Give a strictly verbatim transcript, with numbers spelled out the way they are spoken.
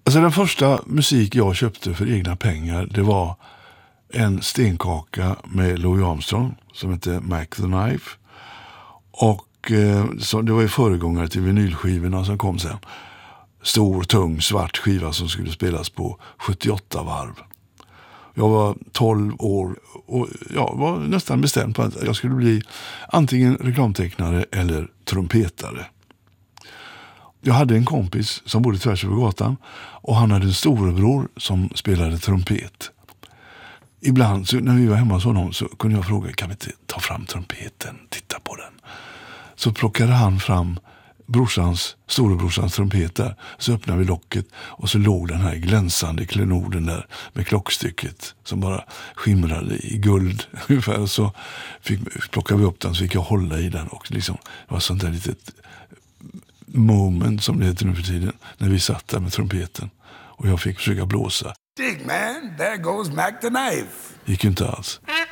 Alltså den första musik jag köpte för egna pengar, det var en stenkaka med Louis Armstrong som hette Mac the Knife. Och eh, så det var ju föregångare till vinylskivorna som kom sen. Stor, tung, svart skiva som skulle spelas på sjuttioåtta varv. Jag var tolv år och jag var nästan bestämd på att jag skulle bli antingen reklamtecknare eller trumpetare. Jag hade en kompis som bodde tvärs över gatan och han hade en storebror som spelade trumpet. Ibland så, när vi var hemma hos honom så kunde jag fråga, kan vi inte ta fram trumpeten, titta på den? Så plockade han fram brorsans, storebrorsans trumpeter. Så öppnade vi locket och så låg den här glänsande klenoden där med klockstycket som bara skimrade i guld ungefär. Så fick, plockade vi upp den så fick jag hålla i den och liksom, det var sånt där litet moment som det heter nu för tiden när vi satt där med trumpeten och jag fick försöka blåsa. Dig man, there goes Mac the Knife. Gick ju inte alls.